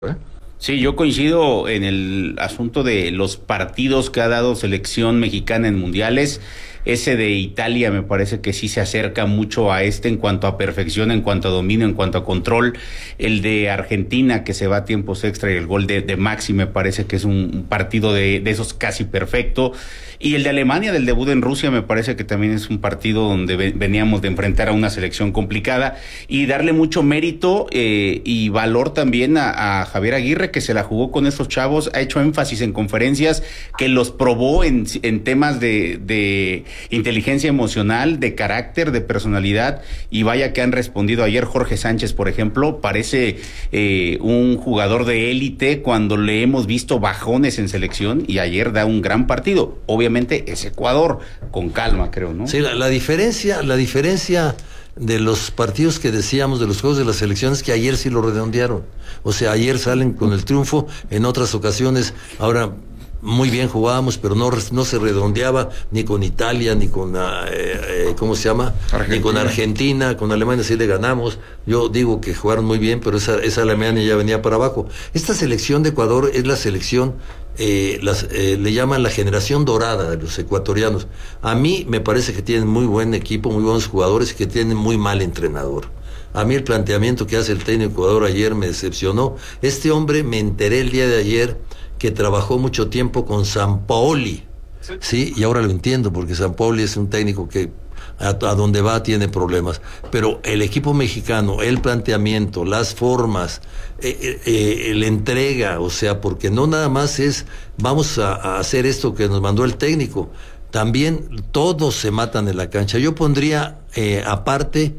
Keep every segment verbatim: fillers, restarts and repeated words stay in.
¿eh? Sí, yo coincido en el asunto de los partidos que ha dado selección mexicana en mundiales. Ese de Italia me parece que sí se acerca mucho a este en cuanto a perfección, en cuanto a dominio, en cuanto a control. El de Argentina, que se va a tiempos extra, y el gol de, de Maxi me parece que es un partido de, de esos casi perfecto. Y el de Alemania, del debut en Rusia, me parece que también es un partido donde veníamos de enfrentar a una selección complicada, y darle mucho mérito eh, y valor también a, a Javier Aguirre, que se la jugó con estos chavos, ha hecho énfasis en conferencias, que los probó en, en temas de, de inteligencia emocional, de carácter, de personalidad, y vaya que han respondido. Ayer Jorge Sánchez, por ejemplo, parece eh, un jugador de élite cuando le hemos visto bajones en selección, y ayer da un gran partido. Obviamente es Ecuador, con calma, creo, ¿no? Sí, la, la diferencia, la diferencia de los partidos que decíamos, de los juegos de las selecciones, que ayer sí lo redondearon. O sea, ayer salen con el triunfo, en otras ocasiones, ahora muy bien jugábamos, pero no, no se redondeaba ni con Italia, ni con, eh, eh, ¿cómo se llama? Argentina. Ni con Argentina, con Alemania sí le ganamos. Yo digo que jugaron muy bien, pero esa, esa Alemania ya venía para abajo. Esta selección de Ecuador es la selección, eh, las, eh, le llaman la generación dorada de los ecuatorianos. A mí me parece que tienen muy buen equipo, muy buenos jugadores, y que tienen muy mal entrenador. A mí el planteamiento que hace el técnico de Ecuador ayer me decepcionó. Este hombre, me enteré el día de ayer, que trabajó mucho tiempo con Sampaoli, sí, ¿sí? Y ahora lo entiendo, porque Sampaoli es un técnico que a, a donde va tiene problemas, pero el equipo mexicano, el planteamiento, las formas, eh, eh, eh, la entrega, o sea, porque no nada más es vamos a, a hacer esto que nos mandó el técnico, también todos se matan en la cancha. Yo pondría eh, aparte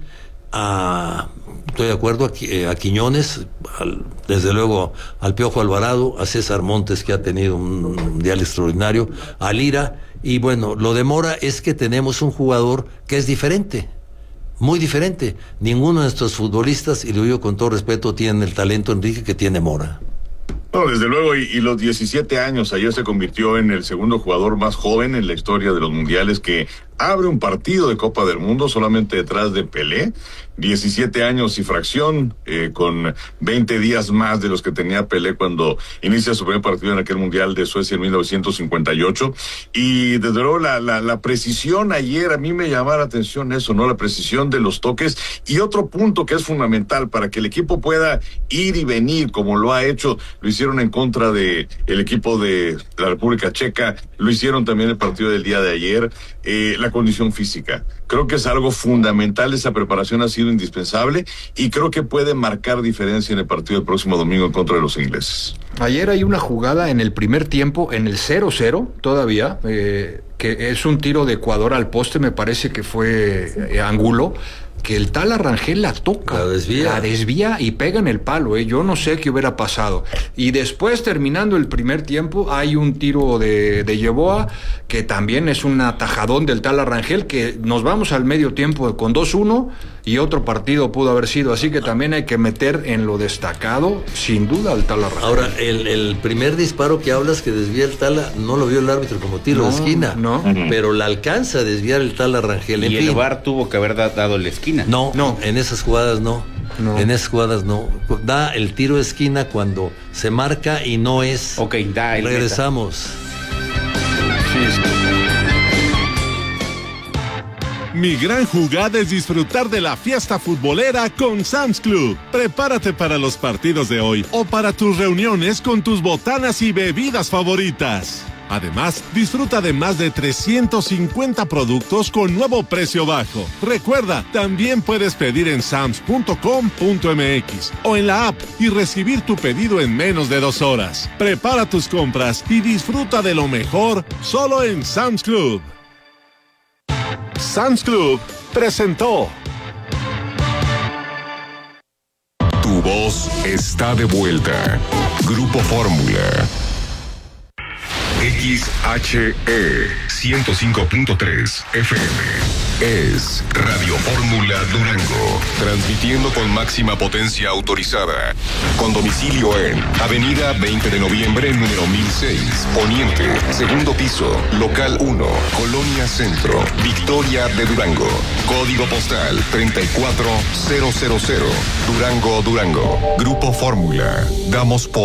a... Estoy de acuerdo a, a Quiñones, al, desde luego al Piojo Alvarado, a César Montes, que ha tenido un mundial extraordinario, a Lira, y bueno, lo de Mora es que tenemos un jugador que es diferente, muy diferente. Ninguno de nuestros futbolistas, y lo digo con todo respeto, tiene el talento, Enrique, que tiene Mora. No, desde luego, y, y los diecisiete años, ayer se convirtió en el segundo jugador más joven en la historia de los mundiales que abre un partido de Copa del Mundo, solamente detrás de Pelé. diecisiete años y fracción, eh, con veinte días más de los que tenía Pelé cuando inicia su primer partido en aquel mundial de Suecia en mil novecientos cincuenta y ocho. Y desde luego la, la, la precisión ayer, a mí me llamaba la atención eso, ¿no? La precisión de los toques. Y otro punto que es fundamental para que el equipo pueda ir y venir como lo ha hecho, lo hicieron en contra de el equipo de la República Checa, lo hicieron también el partido del día de ayer, eh, la condición física. Creo que es algo fundamental, esa preparación ha sido indispensable, y creo que puede marcar diferencia en el partido del próximo domingo en contra de los ingleses. Ayer hay una jugada en el primer tiempo, en el cero cero todavía, eh, que es un tiro de Ecuador al poste, me parece que fue eh, Angulo, que el tal Arrangel la toca, la desvía. la desvía y pega en el palo, eh. Yo no sé qué hubiera pasado. Y después, terminando el primer tiempo, hay un tiro de, de Yeboah, que también es un atajadón del tal Arrangel, que nos vamos al medio tiempo con dos uno, y otro partido pudo haber sido, así que también hay que meter en lo destacado, sin duda, al tal Arrangel. Ahora, el, el primer disparo que hablas que desvía el Tala, no lo vio el árbitro como tiro no, de esquina, no. pero la alcanza a desviar el tal Arrangel. Y en el fin. V A R tuvo que haber da, dado la esquina. No, no, en esas jugadas no. no. En esas jugadas no. Da el tiro de esquina cuando se marca y no es. Ok, da el Regresamos. Sí, sí. Mi gran jugada es disfrutar de la fiesta futbolera con Sam's Club. Prepárate para los partidos de hoy o para tus reuniones con tus botanas y bebidas favoritas. Además, disfruta de más de trescientos cincuenta productos con nuevo precio bajo. Recuerda, también puedes pedir en sams punto com punto mx o en la app y recibir tu pedido en menos de dos horas. Prepara tus compras y disfruta de lo mejor solo en Sam's Club. Sam's Club presentó. Tu voz está de vuelta. Grupo Fórmula. X H E ciento cinco punto tres F M. Es Radio Fórmula Durango, transmitiendo con máxima potencia autorizada, con domicilio en Avenida veinte de noviembre, número mil seis, Poniente, segundo piso, local uno, Colonia Centro, Victoria de Durango, código postal treinta y cuatro mil, Durango, Durango. Grupo Fórmula, damos por